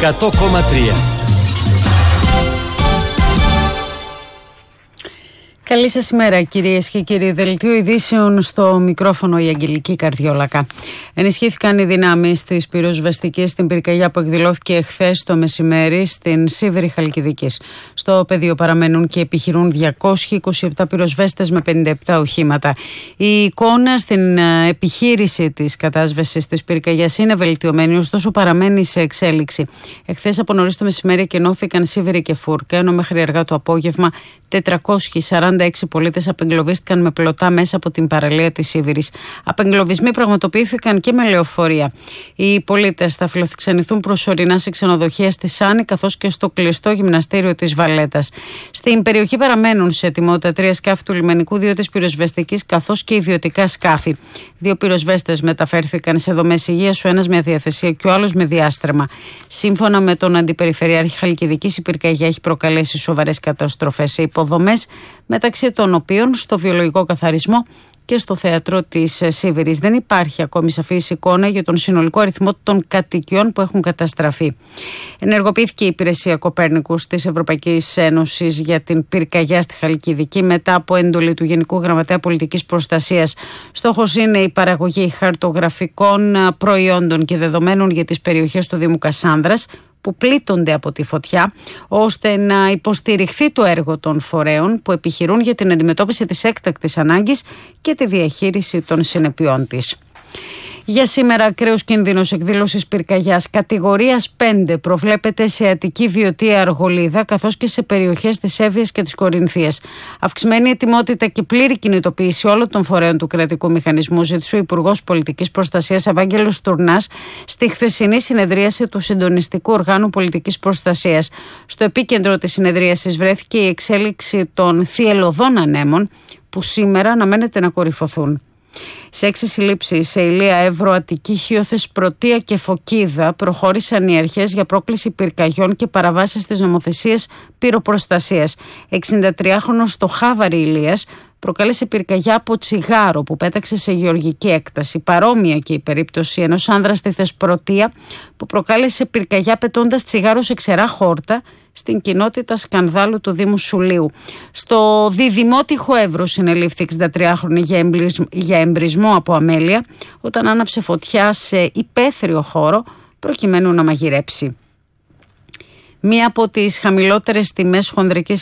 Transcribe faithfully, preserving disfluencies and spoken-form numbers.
εκατό κόμμα τρία. Καλή σας ημέρα, κυρίες και κύριοι. Δελτίο ειδήσεων, στο μικρόφωνο η Αγγελική Καρδιόλακα. Ενισχύθηκαν οι δυνάμεις της πυροσβεστικής στην πυρκαγιά που εκδηλώθηκε εχθές το μεσημέρι στην Σίβηρη Χαλκιδικής. Στο πεδίο παραμένουν και επιχειρούν διακόσιοι είκοσι επτά πυροσβέστες με πενήντα επτά οχήματα. Η εικόνα στην επιχείρηση της κατάσβεσης της πυρκαγιάς είναι βελτιωμένη, ωστόσο παραμένει σε εξέλιξη. Εχθές από νωρίς το μεσημέρι εκενώθηκαν Σίβηρη και Φούρκα, ενώ μέχρι αργά το απόγευμα τετρακόσιοι σαράντα έξι πολίτες απεγκλωβίστηκαν με πλωτά μέσα από την παραλία της Σίβηρης. Απεγκλωβισμοί πραγματοποιήθηκαν και με λεωφορεία. Οι πολίτες θα φιλοξενηθούν προσωρινά σε ξενοδοχεία στη Σάνη καθώς και στο κλειστό γυμναστήριο της Βαλέτας. Στην περιοχή παραμένουν σε ετοιμότητα τρία σκάφη του λιμενικού, δύο της πυροσβεστικής καθώς και ιδιωτικά σκάφη. Δύο πυροσβέστες μεταφέρθηκαν σε δομές υγείας, ο ένας με αδιαθεσία και ο άλλος με διάστρεμα. Σύμφωνα με τον Αντιπεριφερειάρχη Χαλκιδικής, η πυρκαγιά έχει προκαλέσει σοβαρές καταστροφές σε υποδομές, μεταξύ των οποίων στο βιολογικό καθαρισμό και στο θέατρο της Σίβηρης. Δεν υπάρχει ακόμη σαφής εικόνα για τον συνολικό αριθμό των κατοικιών που έχουν καταστραφεί. Ενεργοποιήθηκε η υπηρεσία Κοπέρνικους της Ευρωπαϊκής Ένωσης για την πυρκαγιά στη Χαλκιδική μετά από έντολη του Γενικού Γραμματέα Πολιτικής Προστασίας. Στόχος είναι η παραγωγή χαρτογραφικών προϊόντων και δεδομένων για τις περιοχές του Δήμου Κασάνδρας που πλήττονται από τη φωτιά, ώστε να υποστηριχθεί το έργο των φορέων που επιχειρούν για την αντιμετώπιση της έκτακτης ανάγκης και τη διαχείριση των συνεπειών της. Για σήμερα, ακραίος κίνδυνος εκδήλωσης πυρκαγιάς κατηγορίας πέντε προβλέπεται σε Αττική, Βιωτία, Αργολίδα καθώς και σε περιοχές της Εύβοιας και της Κορινθίας. Αυξημένη ετοιμότητα και πλήρη κινητοποίηση όλων των φορέων του κρατικού μηχανισμού ζήτησε ο Υπουργός Πολιτικής Προστασίας Ευάγγελος Τουρνάς στη χθεσινή συνεδρίαση του Συντονιστικού Οργάνου Πολιτικής Προστασίας. Στο επίκεντρο της συνεδρίασης βρέθηκε η εξέλιξη των θυελλωδών ανέμων που σήμερα αναμένεται να κορυφωθούν. Σε έξι συλλήψεις σε Ηλία, Εύρο, Αττική, Χίωθες, Πρωτεία και Φωκίδα προχώρησαν οι αρχές για πρόκληση πυρκαγιών και παραβάσεις της νομοθεσίας πυροπροστασίας. εξηντατριάχρονος στο Χάβαρη Ηλίας προκάλεσε πυρκαγιά από τσιγάρο που πέταξε σε γεωργική έκταση. Παρόμοια και η περίπτωση ενός άνδρα στη Θεσπρωτεία που προκάλεσε πυρκαγιά πετώντας τσιγάρο σε ξερά χόρτα στην κοινότητα Σκανδάλου του Δήμου Σουλίου. Στο Διδημότυχο Εύρο συνελήφθη εξηντατριάχρονη για εμπρισμό από αμέλεια όταν άναψε φωτιά σε υπαίθριο χώρο προκειμένου να μαγειρέψει. Μία από τις χαμηλότερες τιμές χονδρικής